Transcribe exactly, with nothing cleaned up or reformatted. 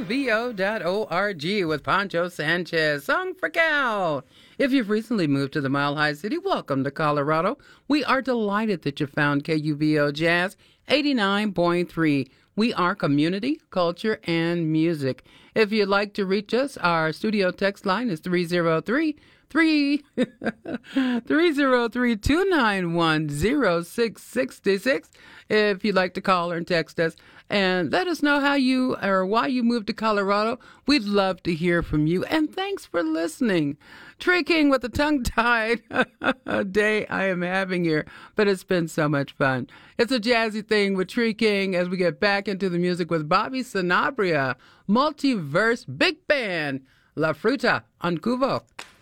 V O dot org with Pancho Sanchez. Song for Cal. If you've recently moved to the Mile High City, welcome to Colorado. We are delighted that you found K U V O Jazz eighty-nine point three. We are community, culture, and music. If you'd like to reach us, our studio text line is three oh three, three oh three, two nine one, oh six six six. If you'd like to call or text us and let us know how you or why you moved to Colorado, we'd love to hear from you. And thanks for listening. Tree King with the tongue-tied day I am having here, but it's been so much fun. It's a jazzy thing with Tree King as we get back into the music with Bobby Sanabria, Multiverse Big Band, La Fruta on Cuvo.